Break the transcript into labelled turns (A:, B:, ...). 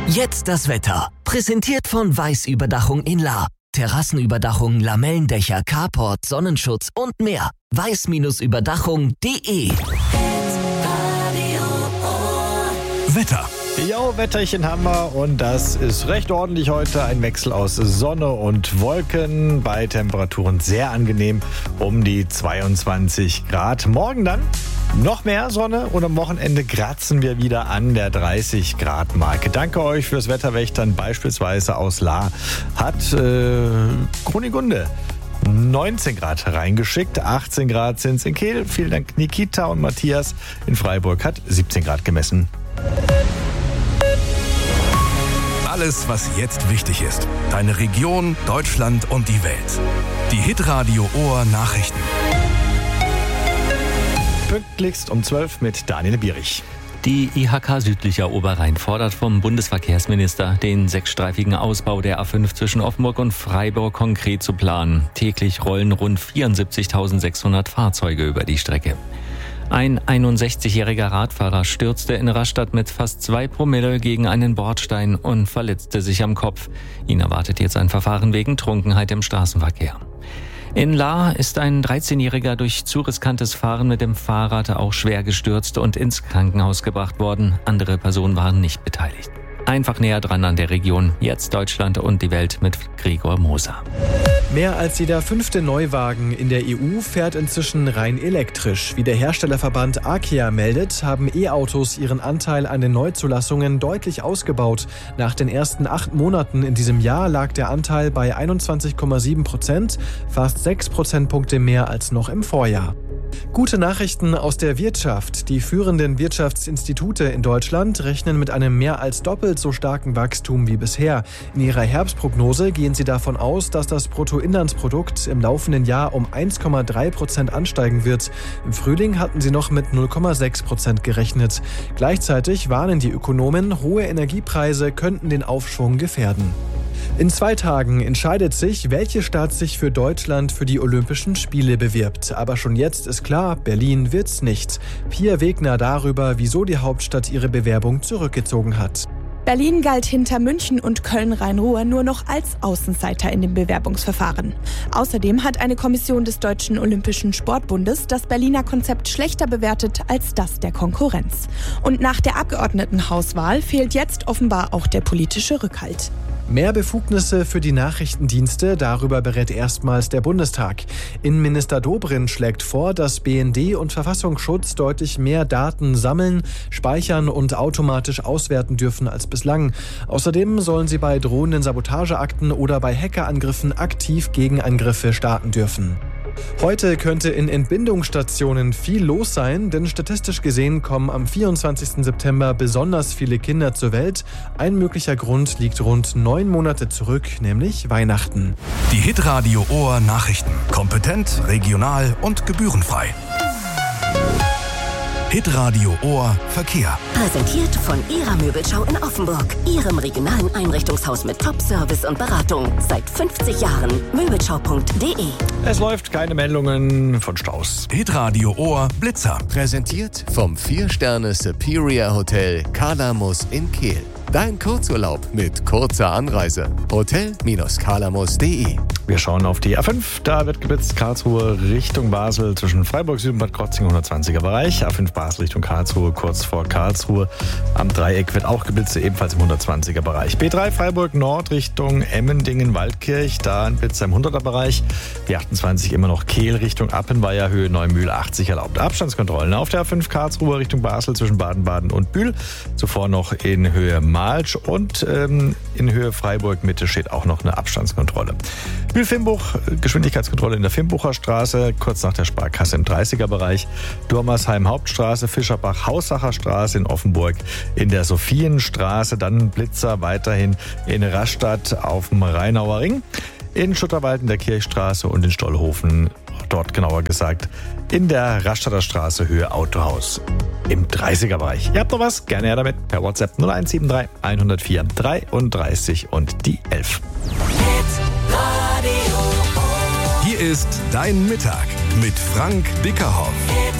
A: Jetzt das Wetter. Präsentiert von Weiß-Überdachung in Lahr. Terrassenüberdachung, Lamellendächer, Carport, Sonnenschutz und mehr. weiß-überdachung.de.
B: Wetter.
C: Jo, Wetterchen haben wir und das ist recht ordentlich heute. Ein Wechsel aus Sonne und Wolken bei Temperaturen sehr angenehm um die 22 Grad. Morgen dann noch mehr Sonne und am Wochenende kratzen wir wieder an der 30 Grad Marke. Danke euch fürs Wetterwächtern, beispielsweise aus Lahr hat Kunigunde 19 Grad reingeschickt, 18 Grad sind es in Kehl. Vielen Dank Nikita und Matthias in Freiburg hat 17 Grad gemessen.
B: Alles, was jetzt wichtig ist. Deine Region, Deutschland und die Welt. Die Hitradio Ohr Nachrichten.
C: Pünktlichst um 12 mit Daniel Bierich.
D: Die IHK Südlicher Oberrhein fordert vom Bundesverkehrsminister, den 6-streifigen Ausbau der A5 zwischen Offenburg und Freiburg konkret zu planen. Täglich rollen rund 74.600 Fahrzeuge über die Strecke. Ein 61-jähriger Radfahrer stürzte in Rastatt mit fast 2 Promille gegen einen Bordstein und verletzte sich am Kopf. Ihn erwartet jetzt ein Verfahren wegen Trunkenheit im Straßenverkehr. In Lahr ist ein 13-Jähriger durch zu riskantes Fahren mit dem Fahrrad auch schwer gestürzt und ins Krankenhaus gebracht worden. Andere Personen waren nicht beteiligt. Einfach näher dran an der Region. Jetzt Deutschland und die Welt mit Gregor Moser.
E: Mehr als jeder 5. Neuwagen in der EU fährt inzwischen rein elektrisch. Wie der Herstellerverband AKEA meldet, haben E-Autos ihren Anteil an den Neuzulassungen deutlich ausgebaut. Nach den ersten 8 Monaten in diesem Jahr lag der Anteil bei 21,7%, fast 6 Prozentpunkte mehr als noch im Vorjahr. Gute Nachrichten aus der Wirtschaft. Die führenden Wirtschaftsinstitute in Deutschland rechnen mit einem mehr als doppelt so starken Wachstum wie bisher. In ihrer Herbstprognose gehen sie davon aus, dass das Bruttoinlandsprodukt im laufenden Jahr um 1,3% ansteigen wird. Im Frühling hatten sie noch mit 0,6% gerechnet. Gleichzeitig warnen die Ökonomen, hohe Energiepreise könnten den Aufschwung gefährden. In 2 Tagen entscheidet sich, welche Stadt sich für Deutschland für die Olympischen Spiele bewirbt. Aber schon jetzt ist klar, Berlin wird's nicht. Pia Wegner darüber, wieso die Hauptstadt ihre Bewerbung zurückgezogen hat.
F: Berlin galt hinter München und Köln-Rhein-Ruhr nur noch als Außenseiter in dem Bewerbungsverfahren. Außerdem hat eine Kommission des Deutschen Olympischen Sportbundes das Berliner Konzept schlechter bewertet als das der Konkurrenz. Und nach der Abgeordnetenhauswahl fehlt jetzt offenbar auch der politische Rückhalt.
E: Mehr Befugnisse für die Nachrichtendienste, darüber berät erstmals der Bundestag. Innenminister Dobrindt schlägt vor, dass BND und Verfassungsschutz deutlich mehr Daten sammeln, speichern und automatisch auswerten dürfen als bislang. Außerdem sollen sie bei drohenden Sabotageakten oder bei Hackerangriffen aktiv Gegenangriffe starten dürfen. Heute könnte in Entbindungsstationen viel los sein, denn statistisch gesehen kommen am 24. September besonders viele Kinder zur Welt. Ein möglicher Grund liegt rund 9 Monate zurück, nämlich Weihnachten.
B: Die Hitradio Ohr Nachrichten. Kompetent, regional und gebührenfrei. Hitradio Ohr Verkehr.
G: Präsentiert von Ihrer Möbelschau in Offenburg. Ihrem regionalen Einrichtungshaus mit Top-Service und Beratung. Seit 50 Jahren. Möbelschau.de.
C: Es läuft, keine Meldungen von Staus.
B: Hitradio Ohr Blitzer.
H: Präsentiert vom 4-Sterne Superior Hotel Kalamus in Kehl. Dein Kurzurlaub mit kurzer Anreise. Hotel-kalamus.de.
C: Wir schauen auf die A5. Da wird geblitzt Karlsruhe Richtung Basel zwischen Freiburg Süd und Bad Krotzing 120er Bereich. A5 Basel Richtung Karlsruhe kurz vor Karlsruhe. Am Dreieck wird auch geblitzt, ebenfalls im 120er Bereich. B3 Freiburg Nord Richtung Emmendingen Waldkirch. Da ein Blitzer im 100er Bereich. Die 28 immer noch Kehl Richtung Appenweier Höhe Neumühl 80 erlaubt. Abstandskontrollen auf der A5 Karlsruhe Richtung Basel zwischen Baden-Baden und Bühl. Zuvor noch in Höhe Malsch und in Höhe Freiburg Mitte steht auch noch eine Abstandskontrolle. Bühl-Fimbuch, Geschwindigkeitskontrolle in der Fimbucher Straße, kurz nach der Sparkasse im 30er-Bereich. Dormersheim Hauptstraße, Fischerbach Haussacher Straße in Offenburg, in der Sophienstraße, dann Blitzer weiterhin in Rastatt auf dem Rheinauer Ring, in Schutterwald in der Kirchstraße und in Stollhofen, dort genauer gesagt, in der Rastadter Straße Höhe Autohaus im 30er-Bereich. Ihr habt noch was? Gerne her damit per WhatsApp 0173 104 33 und die 11.
B: Hier ist Dein Mittag mit Frank Bickerhoff.